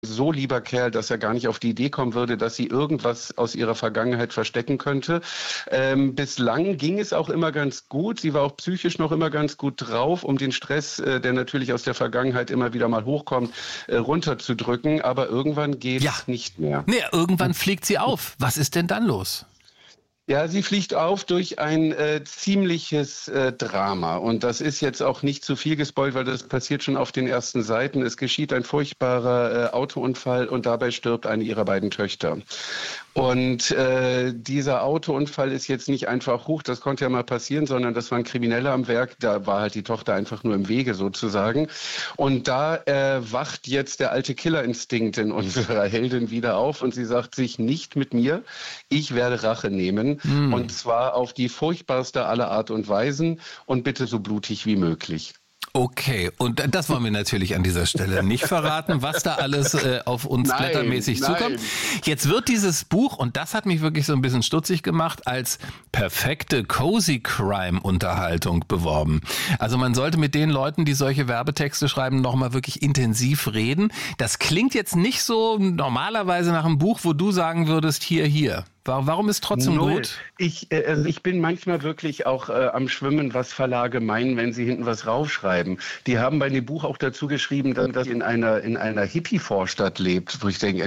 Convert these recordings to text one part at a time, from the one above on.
so lieber Kerl, dass er gar nicht auf die Idee kommen würde, dass sie irgendwas aus ihrer Vergangenheit verstecken könnte. Bislang ging es auch immer ganz gut. Sie war auch psychisch noch immer ganz gut drauf, um den Stress, der natürlich aus der Vergangenheit immer wieder mal hochkommt, runterzudrücken. Aber irgendwann geht es nicht mehr. Nee, irgendwann fliegt sie auf. Was ist denn dann los? Ja, sie fliegt auf durch ein ziemliches Drama. Und das ist jetzt auch nicht zu viel gespoilt, weil das passiert schon auf den ersten Seiten. Es geschieht ein furchtbarer Autounfall und dabei stirbt eine ihrer beiden Töchter. Und dieser Autounfall ist jetzt nicht einfach, das konnte ja mal passieren, sondern das waren Kriminelle am Werk. Da war halt die Tochter einfach nur im Wege sozusagen. Und da wacht jetzt der alte Killerinstinkt in unserer Heldin wieder auf und sie sagt sich, nicht mit mir, ich werde Rache nehmen. Und zwar auf die furchtbarste aller Art und Weisen und bitte so blutig wie möglich. Okay, und das wollen wir natürlich an dieser Stelle nicht verraten, was da alles auf uns blättermäßig zukommt. Jetzt wird dieses Buch, und das hat mich wirklich so ein bisschen stutzig gemacht, als perfekte Cozy Crime Unterhaltung beworben. Also man sollte mit den Leuten, die solche Werbetexte schreiben, nochmal wirklich intensiv reden. Das klingt jetzt nicht so normalerweise nach einem Buch, wo du sagen würdest, hier. Warum ist trotzdem gut? Ich bin manchmal wirklich auch am Schwimmen, was Verlage meinen, wenn sie hinten was raufschreiben. Die haben bei dem Buch auch dazu geschrieben, dass sie in einer Hippie-Vorstadt lebt, wo ich denke,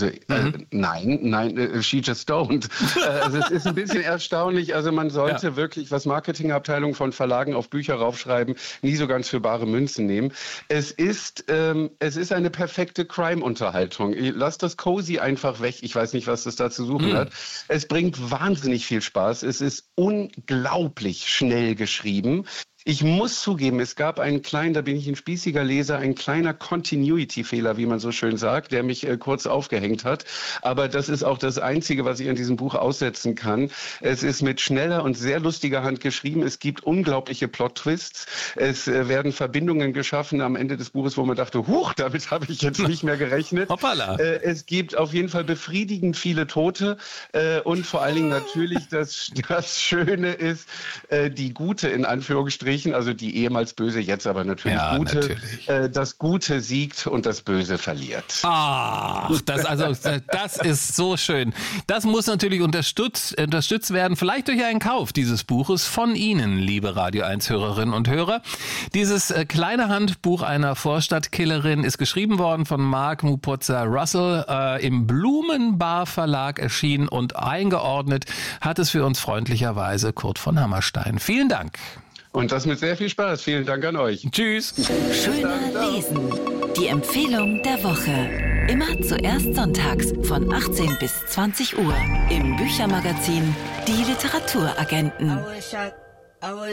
nein, she just don't. Also es ist ein bisschen erstaunlich. Also man sollte wirklich, was Marketingabteilungen von Verlagen auf Bücher raufschreiben, nie so ganz für bare Münzen nehmen. Es ist eine perfekte Crime-Unterhaltung. Lass das Cozy einfach weg. Ich weiß nicht, was das da zu suchen hat. Es bringt wahnsinnig viel Spaß. Es ist unglaublich schnell geschrieben. Ich muss zugeben, es gab einen kleinen, da bin ich ein spießiger Leser, ein kleiner Continuity-Fehler, wie man so schön sagt, der mich kurz aufgehängt hat. Aber das ist auch das Einzige, was ich in diesem Buch aussetzen kann. Es ist mit schneller und sehr lustiger Hand geschrieben. Es gibt unglaubliche Plot-Twists. Es werden Verbindungen geschaffen am Ende des Buches, wo man dachte, damit habe ich jetzt nicht mehr gerechnet. Hoppala. Es gibt auf jeden Fall befriedigend viele Tote. Und vor allen Dingen natürlich das Schöne ist, die Gute in Anführungsstrichen, also die ehemals Böse, jetzt aber natürlich Gute. Natürlich. Das Gute siegt und das Böse verliert. Das ist so schön. Das muss natürlich unterstützt werden, vielleicht durch einen Kauf dieses Buches von Ihnen, liebe Radio 1 Hörerinnen und Hörer. Dieses kleine Handbuch einer Vorstadtkillerin ist geschrieben worden von Mark Mupotzer-Russell, im Blumenbar Verlag erschienen und eingeordnet hat es für uns freundlicherweise Kurt von Hammerstein. Vielen Dank. Und das mit sehr viel Spaß. Vielen Dank an euch. Tschüss. Schöner Lesen. Die Empfehlung der Woche. Immer zuerst sonntags von 18 bis 20 Uhr im Büchermagazin Die Literaturagenten.